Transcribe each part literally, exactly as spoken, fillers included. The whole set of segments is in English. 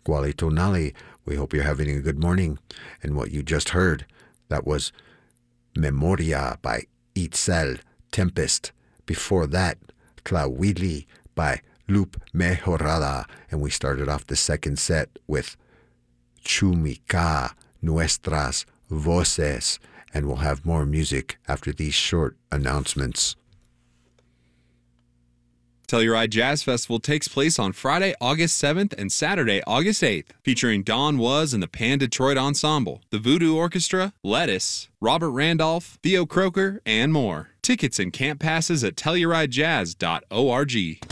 Pasquale Tonali. We hope you're having a good morning. And what you just heard, that was Memoria by Itzel Tempest. Before that, Tlahuili by Lupe Mejorada. And we started off the second set with Chumica, Nuestras Voces. And we'll have more music after these short announcements. Telluride Jazz Festival takes place on Friday, August seventh and Saturday, August eighth, featuring Don Was and the Pan Detroit Ensemble, the Voodoo Orchestra, Lettuce, Robert Randolph, Theo Croker, and more. Tickets and camp passes at telluride jazz dot org.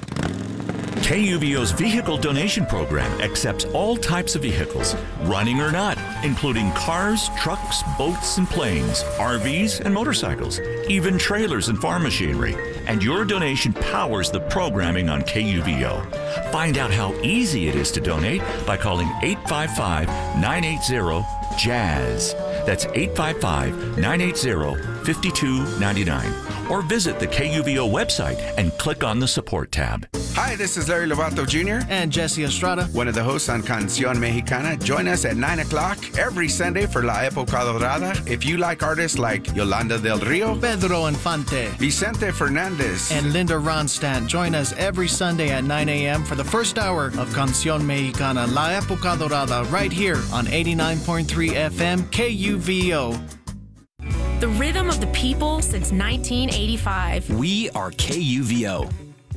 K U V O's vehicle donation program accepts all types of vehicles, running or not, including cars, trucks, boats, and planes, R Vs, and motorcycles, even trailers and farm machinery. And your donation powers the programming on K U V O. Find out how easy it is to donate by calling eight five five, nine eight zero, JAZZ. That's eight five five, nine eight zero, five two nine nine. Or visit the K U V O website and click on the support tab. Hi, this is Larry Lovato Junior And Jesse Estrada, one of the hosts on Canción Mexicana. Join us at nine o'clock every Sunday for La Época Dorada. If you like artists like Yolanda del Rio, Pedro Infante, Vicente Fernandez, and Linda Ronstadt, join us every Sunday at nine a.m. for the first hour of Canción Mexicana, La Época Dorada, right here on eighty-nine point three F M K U V O. The rhythm of the people since nineteen eighty-five. We are K U V O.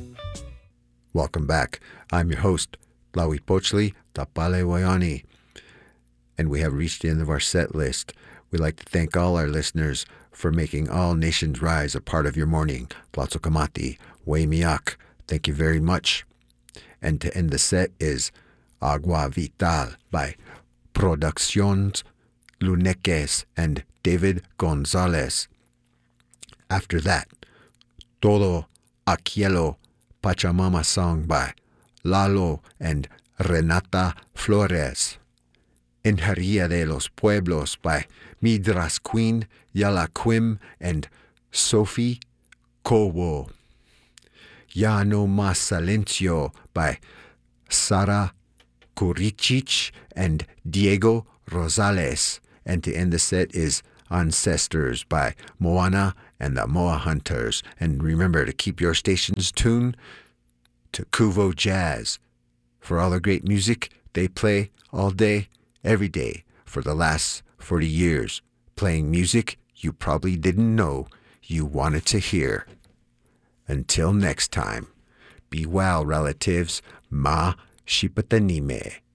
Welcome back. I'm your host, Tlahuipochtli Tapale Wayani, and we have reached the end of our set list. We'd like to thank all our listeners for making All Nations Rise a part of your morning. Tlazokamati, Waymiak, thank you very much. And to end the set is Agua Vital by Producciones Luneques and David Gonzalez. After that, Todo Aquilo Pachamama song by Lalo and Renata Flores. Ingeria de los Pueblos by Midras Queen, Yala Quim, and Sophie Cobo. Ya no más silencio by Sara Kuricic and Diego Rosales. And to end the set is Ancestors by Moana and the Moa Hunters. And remember to keep your stations tuned to Kuvo Jazz for all the great music they play all day, every day for the last forty years. Playing music you probably didn't know you wanted to hear. Until next time, be well, relatives. Ma Shipatanime.